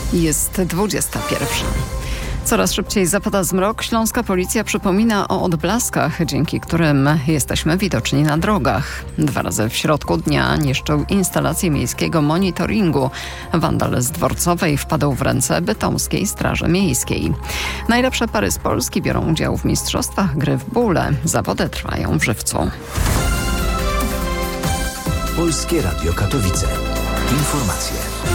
Jest 21. Coraz szybciej zapada zmrok. Śląska policja przypomina o odblaskach, dzięki którym jesteśmy widoczni na drogach. 2 razy w środku dnia niszczył instalację miejskiego monitoringu. Wandal z Dworcowej wpadł w ręce bytomskiej Straży Miejskiej. Najlepsze pary z Polski biorą udział w mistrzostwach gry w bóle. Zawody trwają w Żywcu. Polskie Radio Katowice. Informacje.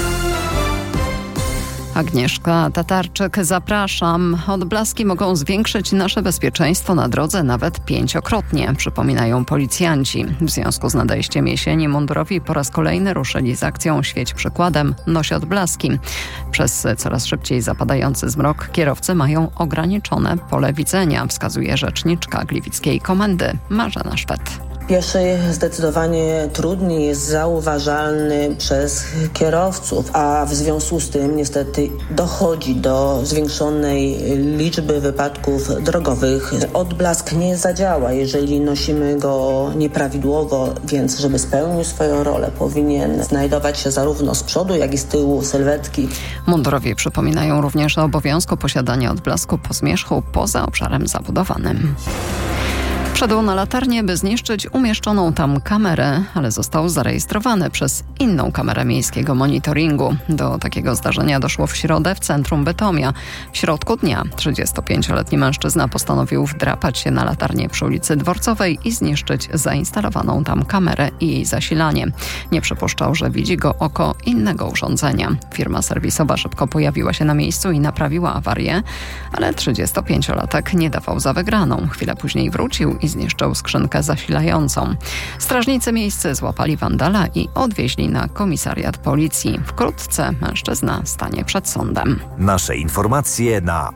Agnieszka Tatarczyk, zapraszam. Odblaski mogą zwiększyć nasze bezpieczeństwo na drodze nawet 5-krotnie, przypominają policjanci. W związku z nadejściem jesieni mundurowi po raz kolejny ruszyli z akcją Świeć przykładem, noś odblaski. Przez coraz szybciej zapadający zmrok kierowcy mają ograniczone pole widzenia, wskazuje rzeczniczka Gliwickiej Komendy Marzena Szwed. Pieszy zdecydowanie trudniej jest zauważalny przez kierowców, a w związku z tym niestety dochodzi do zwiększonej liczby wypadków drogowych. Odblask nie zadziała, jeżeli nosimy go nieprawidłowo, więc żeby spełnił swoją rolę, powinien znajdować się zarówno z przodu, jak i z tyłu sylwetki. Mundurowi przypominają również o obowiązku posiadania odblasku po zmierzchu poza obszarem zabudowanym. Wszedł na latarnię, by zniszczyć umieszczoną tam kamerę, ale został zarejestrowany przez inną kamerę miejskiego monitoringu. Do takiego zdarzenia doszło w środę w centrum Bytomia. W środku dnia 35-letni mężczyzna postanowił wdrapać się na latarnię przy ulicy Dworcowej i zniszczyć zainstalowaną tam kamerę i jej zasilanie. Nie przypuszczał, że widzi go oko innego urządzenia. Firma serwisowa szybko pojawiła się na miejscu i naprawiła awarię, ale 35-latek nie dawał za wygraną. Chwilę później wrócił i zniszczył skrzynkę zasilającą. Strażnicy miejscy złapali wandala i odwieźli na komisariat policji. Wkrótce mężczyzna stanie przed sądem. Nasze informacje na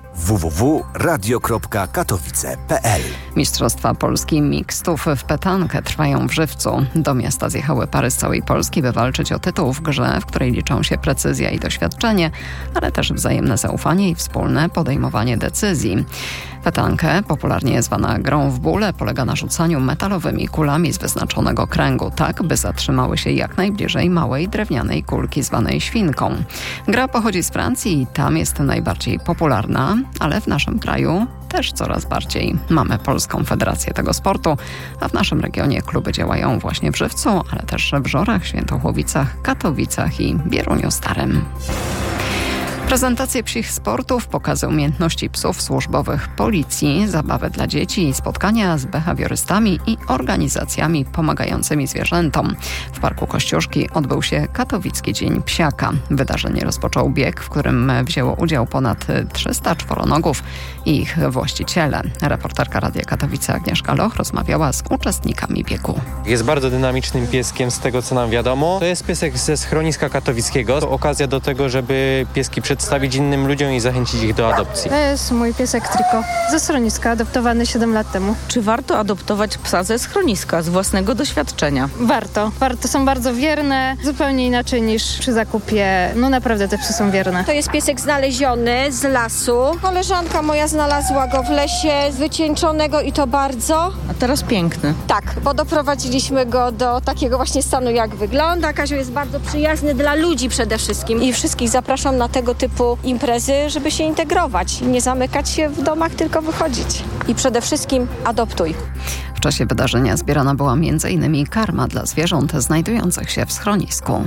www.radio.katowice.pl. Mistrzostwa Polski mixtów w petankę trwają w Żywcu. Do miasta zjechały pary z całej Polski, by walczyć o tytuł w grze, w której liczą się precyzja i doświadczenie, ale też wzajemne zaufanie i wspólne podejmowanie decyzji. Petankę, popularnie zwana grą w bóle, polega na rzucaniu metalowymi kulami z wyznaczonego kręgu, tak by zatrzymały się jak najbliżej małej drewnianej kulki zwanej świnką. Gra pochodzi z Francji i tam jest najbardziej popularna, ale w naszym kraju też coraz bardziej. Mamy Polską Federację tego sportu, a w naszym regionie kluby działają właśnie w Żywcu, ale też w Żorach, Świętochłowicach, Katowicach i Bieruniu Starym. Prezentacje psich sportów, pokazy umiejętności psów służbowych policji, zabawy dla dzieci i spotkania z behawiorystami i organizacjami pomagającymi zwierzętom. W Parku Kościuszki odbył się Katowicki Dzień Psiaka. Wydarzenie rozpoczął bieg, w którym wzięło udział ponad 300 czworonogów i ich właściciele. Reporterka Radia Katowice Agnieszka Loch rozmawiała z uczestnikami biegu. Jest bardzo dynamicznym pieskiem z tego, co nam wiadomo. To jest piesek ze schroniska katowickiego. To okazja do tego, żeby pieski przedstawić innym ludziom i zachęcić ich do adopcji. To jest mój piesek Triko ze schroniska, adoptowany 7 lat temu. Czy warto adoptować psa ze schroniska, z własnego doświadczenia? Warto. Są bardzo wierne, zupełnie inaczej niż przy zakupie. No naprawdę te psy są wierne. To jest piesek znaleziony z lasu. Koleżanka moja znalazła go w lesie, wycieńczonego i to bardzo. A teraz piękny. Tak, bo doprowadziliśmy go do takiego właśnie stanu, jak wygląda. Kazio jest bardzo przyjazny dla ludzi przede wszystkim i wszystkich zapraszam na tego typu imprezy, żeby się integrować. Nie zamykać się w domach, tylko wychodzić. I przede wszystkim adoptuj. W czasie wydarzenia zbierana była m.in. karma dla zwierząt znajdujących się w schronisku.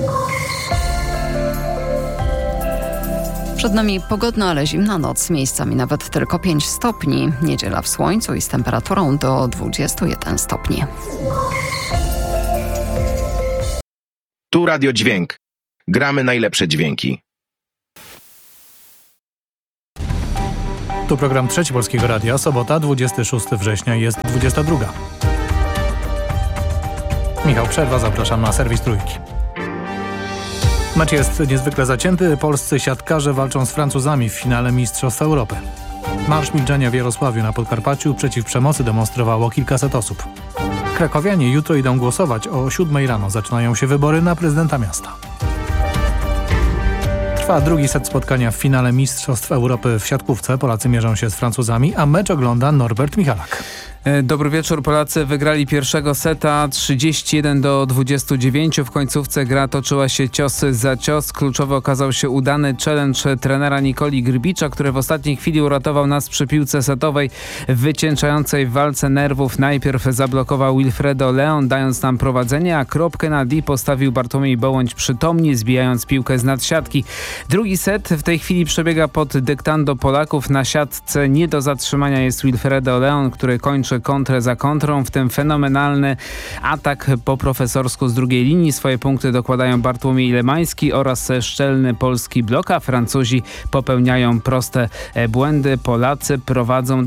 Przed nami pogodna, ale zimna noc, miejscami nawet tylko 5 stopni. Niedziela w słońcu i z temperaturą do 21 stopni. Tu Radio Dźwięk. Gramy najlepsze dźwięki. Tu program Trzeci Polskiego Radia, sobota, 26 września, jest 22. Michał Przerwa, zapraszam na serwis Trójki. Mecz jest niezwykle zacięty. Polscy siatkarze walczą z Francuzami w finale Mistrzostw Europy. Marsz milczenia w Jarosławiu na Podkarpaciu przeciw przemocy demonstrowało kilkaset osób. Krakowianie jutro idą głosować. O 7 rano zaczynają się wybory na prezydenta miasta. Trwa drugi set spotkania w finale Mistrzostw Europy w siatkówce. Polacy mierzą się z Francuzami, a mecz ogląda Norbert Michalak. Dobry wieczór. Polacy wygrali pierwszego seta 31-29. W końcówce gra toczyła się cios za cios. Kluczowy okazał się udany challenge trenera Nikoli Grbicza, który w ostatniej chwili uratował nas przy piłce setowej w wycieńczającej walce nerwów. Najpierw zablokował Wilfredo Leon, dając nam prowadzenie, a kropkę na D postawił Bartłomiej Bołoń przytomnie, zbijając piłkę z nadsiatki. Drugi set w tej chwili przebiega pod dyktando Polaków. Na siatce nie do zatrzymania jest Wilfredo Leon, który kończy kontrę za kontrą, w tym fenomenalny atak po profesorsku z drugiej linii. Swoje punkty dokładają Bartłomiej Lemański oraz szczelny polski blok, a Francuzi popełniają proste błędy. Polacy prowadzą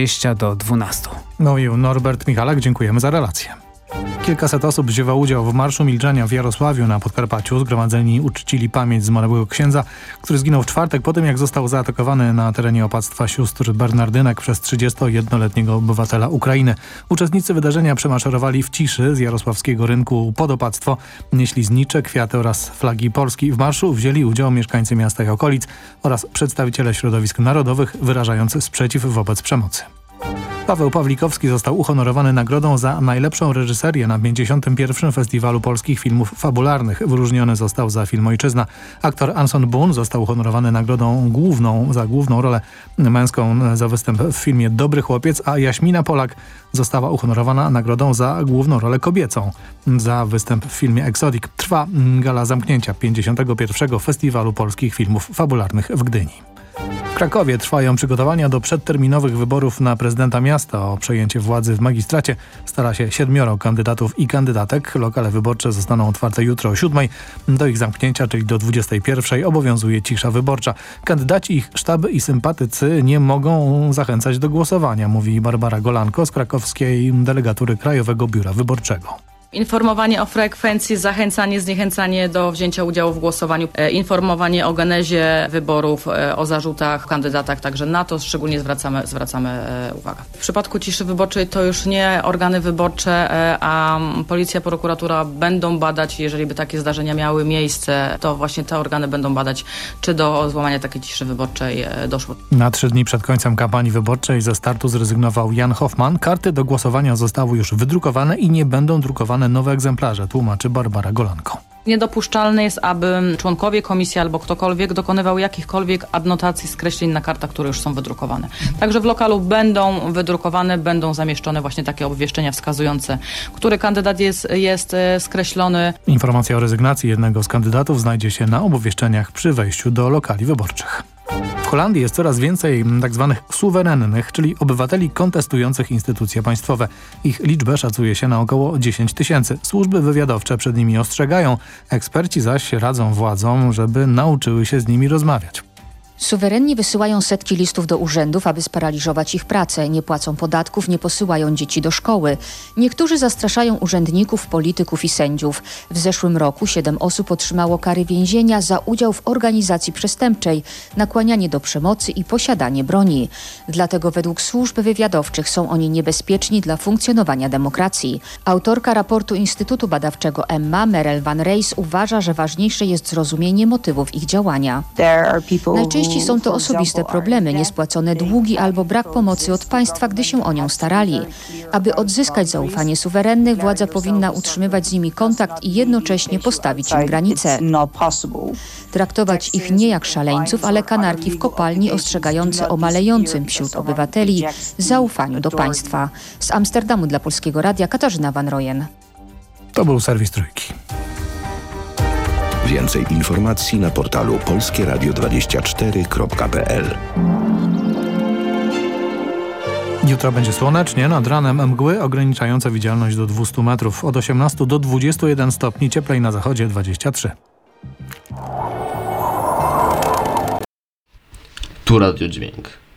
20-12. Mówił Norbert Michalak, dziękujemy za relację. Kilkaset osób wzięło udział w Marszu Milczenia w Jarosławiu na Podkarpaciu. Zgromadzeni uczcili pamięć zmarłego księdza, który zginął w czwartek po tym, jak został zaatakowany na terenie opactwa sióstr Bernardynek przez 31-letniego obywatela Ukrainy. Uczestnicy wydarzenia przemaszerowali w ciszy z jarosławskiego rynku pod opactwo, nieśli znicze, kwiaty oraz flagi Polski. W marszu wzięli udział mieszkańcy miasta i okolic oraz przedstawiciele środowisk narodowych wyrażający sprzeciw wobec przemocy. Paweł Pawlikowski został uhonorowany nagrodą za najlepszą reżyserię na 51. Festiwalu Polskich Filmów Fabularnych. Wyróżniony został za film Ojczyzna. Aktor Anson Boone został uhonorowany nagrodą główną za główną rolę męską za występ w filmie Dobry Chłopiec, a Jaśmina Polak została uhonorowana nagrodą za główną rolę kobiecą za występ w filmie Exotic. Trwa gala zamknięcia 51. Festiwalu Polskich Filmów Fabularnych w Gdyni. W Krakowie trwają przygotowania do przedterminowych wyborów na prezydenta miasta. O przejęcie władzy w magistracie stara się 7 kandydatów i kandydatek. Lokale wyborcze zostaną otwarte jutro o 7. Do ich zamknięcia, czyli do 21, obowiązuje cisza wyborcza. Kandydaci, ich sztaby i sympatycy nie mogą zachęcać do głosowania, mówi Barbara Golanko z krakowskiej delegatury Krajowego Biura Wyborczego. Informowanie o frekwencji, zachęcanie, zniechęcanie do wzięcia udziału w głosowaniu, informowanie o genezie wyborów, o zarzutach, kandydatach, także na to szczególnie zwracamy uwagę. W przypadku ciszy wyborczej to już nie organy wyborcze, a policja, prokuratura będą badać, jeżeli by takie zdarzenia miały miejsce, to właśnie te organy będą badać, czy do złamania takiej ciszy wyborczej doszło. Na 3 dni przed końcem kampanii wyborczej ze startu zrezygnował Jan Hoffman. Karty do głosowania zostały już wydrukowane i nie będą drukowane nowe egzemplarze, tłumaczy Barbara Golanko. Niedopuszczalne jest, aby członkowie komisji albo ktokolwiek dokonywał jakichkolwiek adnotacji, skreśleń na kartach, które już są wydrukowane. Także w lokalu będą wydrukowane, będą zamieszczone właśnie takie obwieszczenia wskazujące, który kandydat jest skreślony. Informacja o rezygnacji jednego z kandydatów znajdzie się na obwieszczeniach przy wejściu do lokali wyborczych. W Holandii jest coraz więcej tzw. suwerennych, czyli obywateli kontestujących instytucje państwowe. Ich liczbę szacuje się na około 10 000. Służby wywiadowcze przed nimi ostrzegają, eksperci zaś radzą władzom, żeby nauczyły się z nimi rozmawiać. Suwerenni wysyłają setki listów do urzędów, aby sparaliżować ich pracę. Nie płacą podatków, nie posyłają dzieci do szkoły. Niektórzy zastraszają urzędników, polityków i sędziów. W zeszłym roku 7 osób otrzymało kary więzienia za udział w organizacji przestępczej, nakłanianie do przemocy i posiadanie broni. Dlatego według służb wywiadowczych są oni niebezpieczni dla funkcjonowania demokracji. Autorka raportu Instytutu Badawczego Emma Merel van Rees uważa, że ważniejsze jest zrozumienie motywów ich działania. Najczęściej są to osobiste problemy, niespłacone długi albo brak pomocy od państwa, gdy się o nią starali. Aby odzyskać zaufanie suwerennych, władza powinna utrzymywać z nimi kontakt i jednocześnie postawić im granice. Traktować ich nie jak szaleńców, ale kanarki w kopalni ostrzegające o malejącym wśród obywateli zaufaniu do państwa. Z Amsterdamu dla Polskiego Radia Katarzyna Van Rojen. To był serwis Trójki. Więcej informacji na portalu polskieradio24.pl. Jutro będzie słonecznie, nad ranem mgły ograniczające widzialność do 200 metrów. Od 18 do 21 stopni, cieplej na zachodzie 23. Tu Radio Dźwięk.